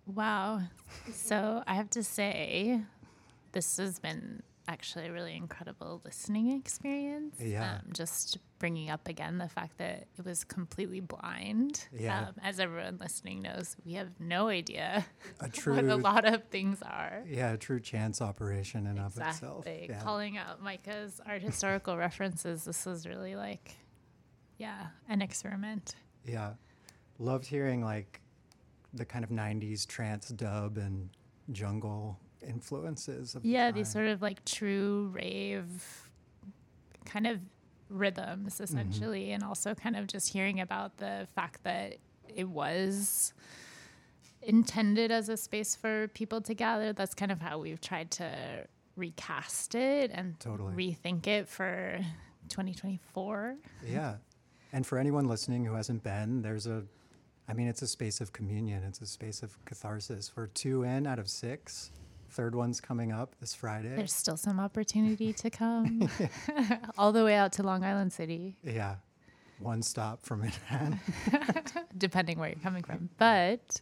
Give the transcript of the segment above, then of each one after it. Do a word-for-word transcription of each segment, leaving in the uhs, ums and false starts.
Wow. So I have to say, this has been actually a really incredible listening experience. Yeah. Um, just bringing up again the fact that it was completely blind. Yeah. Um, as everyone listening knows, we have no idea A true, what a lot of things are. yeah, a true chance operation in Exactly. of itself. Yeah. Calling out Micah's art historical references. This was really like, yeah, an experiment. Yeah. Loved hearing like the kind of nineties trance dub and jungle influences of Yeah, the these time. sort of like true rave kind of rhythms essentially, mm-hmm. and also kind of just hearing about the fact that it was intended as a space for people to gather. That's kind of how we've tried to recast it and totally. rethink it for twenty twenty-four. Yeah. And for anyone listening who hasn't been, there's a, I mean, it's a space of communion. It's a space of catharsis. We're two in out of six. Third one's coming up this Friday. There's still some opportunity to come all the way out to Long Island City. Yeah. One stop from Manhattan. Depending where you're coming from. But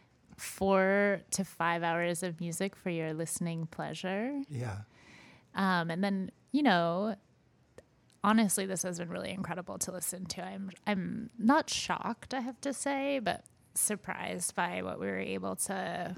four to five hours of music for your listening pleasure. Yeah. Um, and then, you know, honestly, this has been really incredible to listen to. I'm I'm not shocked, I have to say, but surprised by what we were able to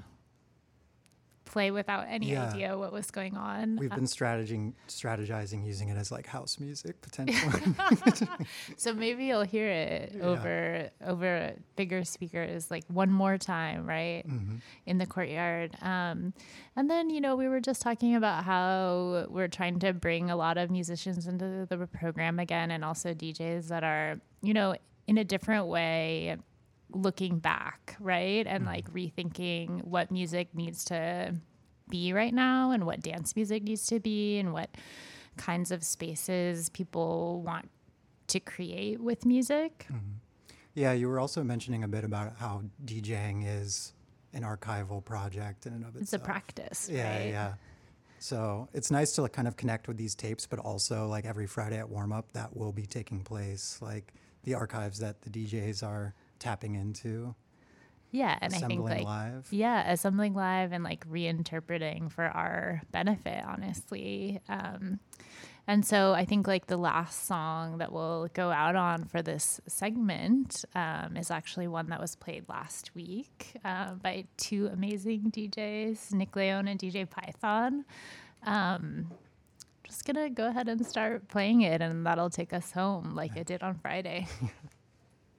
play without any yeah. idea what was going on. We've been strategizing, strategizing using it as like house music potentially. So maybe you'll hear it yeah. over over bigger speakers like one more time, right? Mm-hmm. In the courtyard. Um, and then, you know, we were just talking about how we're trying to bring a lot of musicians into the program again, and also D Js that are, you know, in a different way looking back, right? And mm-hmm. like rethinking what music needs to be right now and what dance music needs to be and what kinds of spaces people want to create with music. Mm-hmm. Yeah, you were also mentioning a bit about how DJing is an archival project in and of itself. It's a practice, yeah, right? Yeah, so it's nice to like kind of connect with these tapes, but also like every Friday at Warm Up that will be taking place, like the archives that the D Js are tapping into. Yeah, and I think like live. yeah, assembling live and like reinterpreting for our benefit, honestly. Um, and so I think like the last song that we'll go out on for this segment um, is actually one that was played last week uh, by two amazing D Js, Nick Leone and D J Python. Um, just gonna go ahead and start playing it, and that'll take us home like it did on Friday.